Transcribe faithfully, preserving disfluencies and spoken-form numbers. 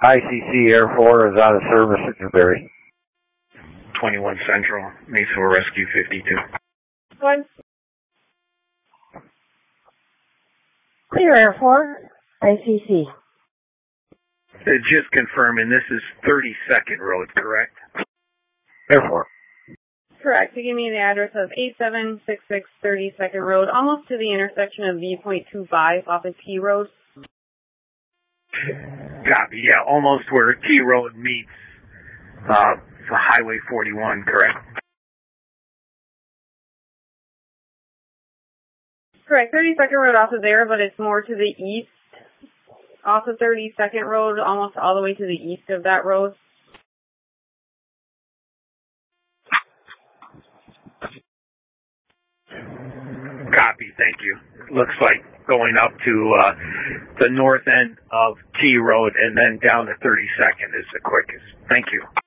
I C C Air four is out of service at Newberry. twenty-one Central, Masonville Rescue fifty-two. One. Clear Air four, I C C. Uh, just confirming, this is thirty-second Road, correct? Air four. Correct. You give me the address of eight seven six six thirty-second Road, almost to the intersection of V point two five off of T Road. Copy, yeah, almost where T Road meets uh, Highway forty-one, correct? Correct. thirty-second Road off of there, but it's more to the east. Off of thirty-second Road, almost all the way to the east of that road. Copy, thank you. Looks like going up to uh, the north end of T Road and then down to thirty-second is the quickest. Thank you.